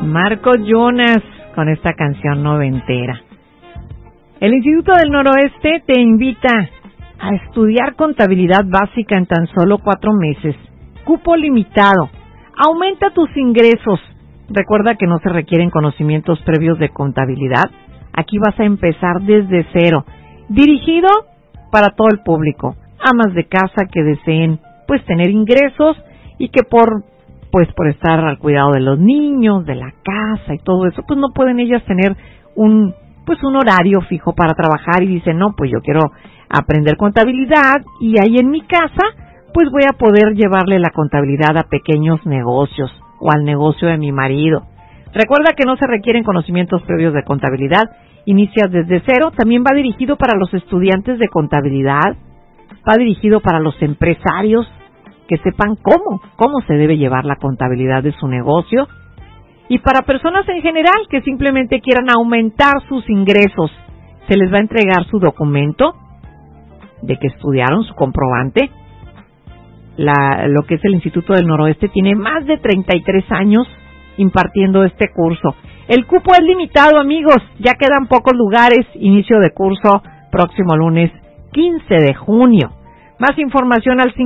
Marco Jonas con esta canción noventera. El Instituto del Noroeste te invita a estudiar contabilidad básica en tan solo 4 meses. Cupo limitado. Aumenta tus ingresos. Recuerda que no se requieren conocimientos previos de contabilidad. Aquí vas a empezar desde cero. Dirigido para todo el público. Amas de casa que deseen pues tener ingresos y que por estar al cuidado de los niños, de la casa y todo eso, pues no pueden ellas tener un horario fijo para trabajar y dicen, no, pues yo quiero aprender contabilidad y ahí en mi casa pues voy a poder llevarle la contabilidad a pequeños negocios o al negocio de mi marido. Recuerda que no se requieren conocimientos previos de contabilidad, inicias desde cero, también va dirigido para los estudiantes de contabilidad, va dirigido para los empresarios que sepan cómo se debe llevar la contabilidad de su negocio y para personas en general que simplemente quieran aumentar sus ingresos. Se les va a entregar su documento de que estudiaron, su comprobante. Lo que es el Instituto del Noroeste tiene más de 33 años impartiendo este curso. El cupo es limitado, amigos, ya quedan pocos lugares, inicio de curso próximo lunes 15 de junio. Más información al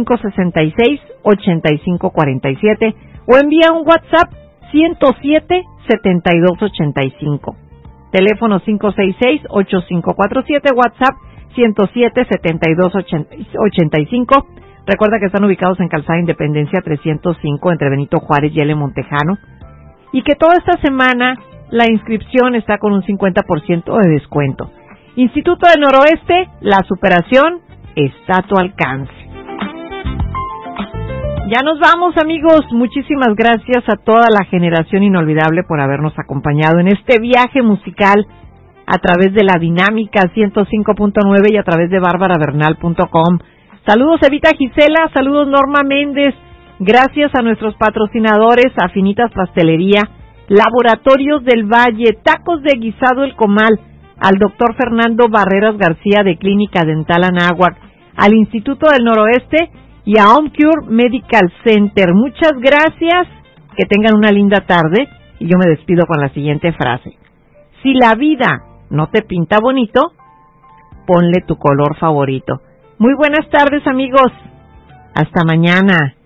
566-8547 o envía un WhatsApp 107-7285. Teléfono 566-8547, WhatsApp 107-7285. Recuerda que están ubicados en Calzada Independencia 305 entre Benito Juárez y L. Montejano. Y que toda esta semana la inscripción está con un 50% de descuento. Instituto del Noroeste, la superación está a tu alcance. Ya nos vamos, amigos. Muchísimas gracias a toda la generación inolvidable por habernos acompañado en este viaje musical a través de la Dinámica 105.9 y a través de barbarabernal.com. Saludos Evita Gisela, saludos Norma Méndez. Gracias a nuestros patrocinadores, Afinitas Pastelería, Laboratorios del Valle, Tacos de Guisado El Comal, al doctor Fernando Barreras García de Clínica Dental Anáhuac, al Instituto del Noroeste y a OmCure Medical Center. Muchas gracias, que tengan una linda tarde y yo me despido con la siguiente frase. Si la vida no te pinta bonito, ponle tu color favorito. Muy buenas tardes, amigos. Hasta mañana.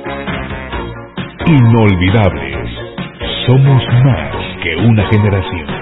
Inolvidables. Somos más que una generación.